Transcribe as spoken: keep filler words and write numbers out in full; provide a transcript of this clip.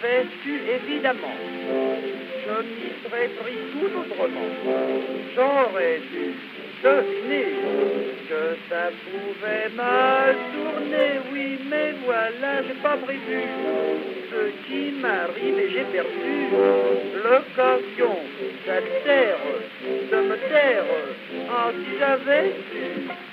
j'avais su, évidemment, je m'y serais pris tout autrement. J'aurais dû deviner que ça pouvait mal tourner, oui, mais voilà, j'ai pas prévu ce qui m'arrive et j'ai perdu l'occasion d'altère, de me taire, ah, si j'avais su.